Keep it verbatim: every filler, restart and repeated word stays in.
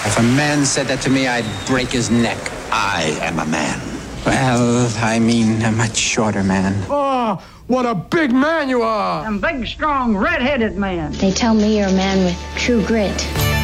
If a man said that to me, I'd break his neck. I am a man. Well, I mean a much shorter man. Oh, what a big man you are! I'm a big, strong, red-headed man. They tell me you're a man with true grit.